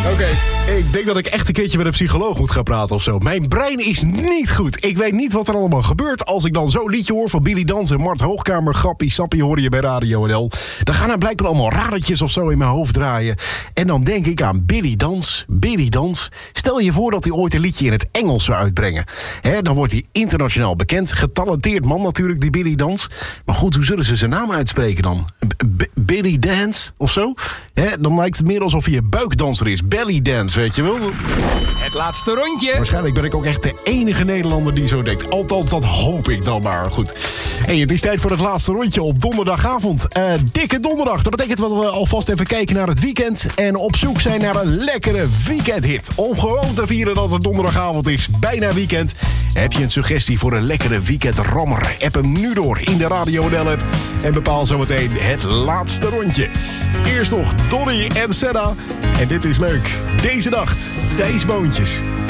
Oké, ik denk dat ik echt een keertje met een psycholoog moet gaan praten of zo. Mijn brein is niet goed. Ik weet niet wat er allemaal gebeurt als ik dan zo'n liedje hoor van Billy Dans en Mart Hoogkamer. Grappie, sappie hoor je bij Radio NL. Dan gaan er blijkbaar allemaal radertjes of zo in mijn hoofd draaien. En dan denk ik aan Billy Dans. Billy Dans. Stel je voor dat hij ooit een liedje in het Engels zou uitbrengen. Dan wordt hij internationaal bekend. Getalenteerd man natuurlijk, die Billy Dans. Maar goed, hoe zullen ze zijn naam uitspreken dan? Billy Dance of zo? Dan lijkt het meer alsof hij een buikdanser is. Belly dance, weet je wel? Het laatste rondje. Waarschijnlijk ben ik ook echt de enige Nederlander die zo denkt. Althans, dat hoop ik dan maar. Goed. Hey, het is tijd voor het laatste rondje op donderdagavond. Dikke donderdag. Dat betekent dat we alvast even kijken naar het weekend. En op zoek zijn naar een lekkere weekendhit. Om gewoon te vieren dat het donderdagavond is. Bijna weekend. Heb je een suggestie voor een lekkere weekendrammer? App hem nu door in de Radio NL-app. En bepaal zometeen het laatste rondje. Eerst nog Donny en Senna. En dit is leuk. Deze nacht, Thijs Boontjes.